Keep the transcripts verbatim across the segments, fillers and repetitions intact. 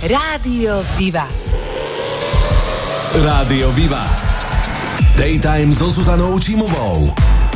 Rádio Viva. Rádio Viva. Daytime so Zuzanou Čímovou.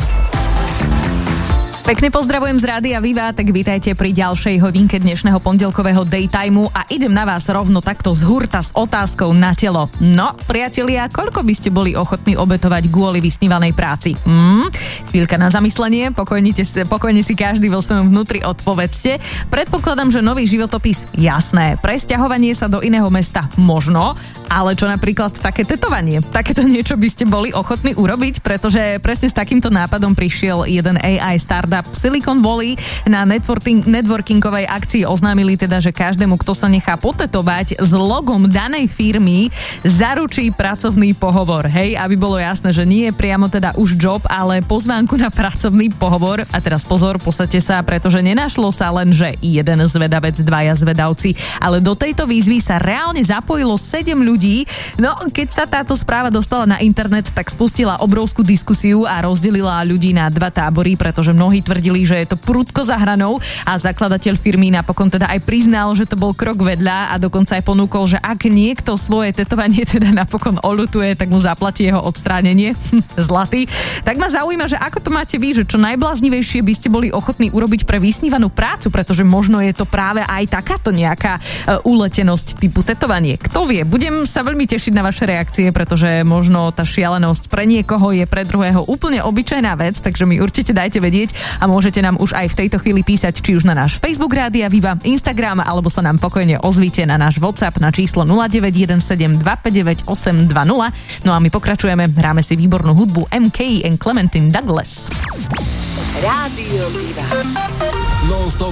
Pekne pozdravujem z Rádia Viva, tak vítajte pri ďalšej hodinke dnešného pondelkového Daytimeu a idem na vás rovno takto z hurta s otázkou na telo. No, priatelia, koľko by ste boli ochotní obetovať kvôli vysnívanej práci? Hmm? Chvíľka na zamyslenie, pokojne, pokojne si každý vo svojom vnútri odpovedzte. Predpokladám, že nový životopis, jasné. Presťahovanie sa do iného mesta, možno, ale čo napríklad také tetovanie? Takéto niečo by ste boli ochotní urobiť, pretože presne s takýmto nápadom prišiel jeden á í startup Silicon Valley. Na networking, networkingovej akcii oznámili teda, že každému, kto sa nechá potetovať s logom danej firmy, zaručí pracovný pohovor. Hej, aby bolo jasné, že nie je priamo teda už job, ale pozvánku na pracovný pohovor. A teraz pozor, posaďte sa, pretože nenašlo sa len, že jeden zvedavec, dvaja zvedavci, ale do tejto výzvy sa reálne zapojilo sedem ľudí. No, keď sa táto správa dostala na internet, tak spustila obrovskú diskusiu a rozdelila ľudí na dva tábory, pretože mnohí tvrdili, že je to prudko za hranou a zakladateľ firmy napokon teda aj priznal, že to bol krok vedľa a dokonca aj ponúkol, že ak niekto svoje tetovanie teda napokon oľutuje, tak mu zaplatí jeho odstránenie. Zlatý. Tak ma zaujíma, že ako to máte vy, že čo najbláznivejšie by ste boli ochotní urobiť pre vysnívanú prácu, pretože možno je to práve aj takáto nejaká uh, uletenosť typu tetovanie. Kto vie, budem sa veľmi tešiť na vaše reakcie, pretože možno tá šialenosť pre niekoho je pre druhého úplne obyčajná vec, takže mi určite dajte vedieť a môžete nám už aj v tejto chvíli písať, či už na náš Facebook Rádia Viva, Instagram, alebo sa nám pokojne ozvíte na náš WhatsApp na číslo nula deväť jeden sedem dva päť deväť osem dva nula. No a my pokračujeme, hráme si výbornú hudbu em ká and Clementine Douglas. Rádio Viva. Non-stop